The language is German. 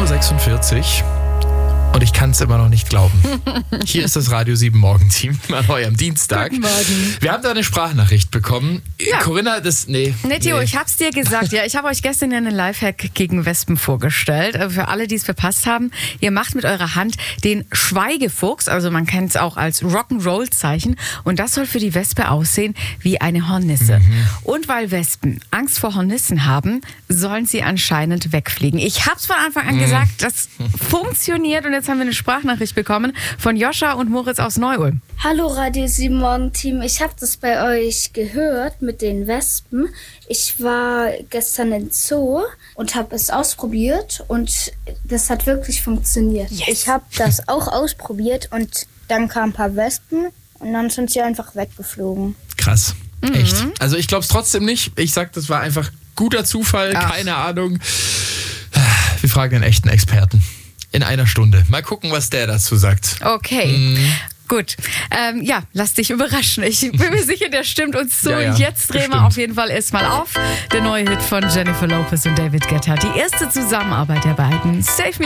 7:46 Uhr. Und ich kann es immer noch nicht glauben. Hier ist das Radio 7 Morgenteam an eurem Dienstag. Guten Morgen. Wir haben da eine Sprachnachricht bekommen. Ja. Corinna, Nee, Theo, ich hab's dir gesagt. Ja, ich habe euch gestern einen Lifehack gegen Wespen vorgestellt. Für alle, die es verpasst haben, ihr macht mit eurer Hand den Schweigefuchs, also man kennt es auch als Rock'n'Roll-Zeichen. Und das soll für die Wespe aussehen wie eine Hornisse. Und weil Wespen Angst vor Hornissen haben, sollen sie anscheinend wegfliegen. Ich hab's von Anfang an gesagt, das funktioniert. Und jetzt haben wir eine Sprachnachricht bekommen von Joscha und Moritz aus Neu-Ulm. Hallo Radio 7 Morgenteam, ich habe das bei euch gehört mit den Wespen. Ich war gestern im Zoo und habe es ausprobiert und das hat wirklich funktioniert. Yes. Ich habe das auch ausprobiert und dann kamen ein paar Wespen und dann sind sie einfach weggeflogen. Krass. Echt. Also ich glaube es trotzdem nicht. Ich sag, das war einfach guter Zufall, keine Ahnung. Wir fragen einen echten Experten. In einer Stunde. Mal gucken, was der dazu sagt. Okay. Gut. Ja, lass dich überraschen. Ich bin mir sicher, der stimmt uns zu. Ja, und jetzt drehen wir auf jeden Fall erstmal auf. Der neue Hit von Jennifer Lopez und David Guetta. Die erste Zusammenarbeit der beiden. Save Me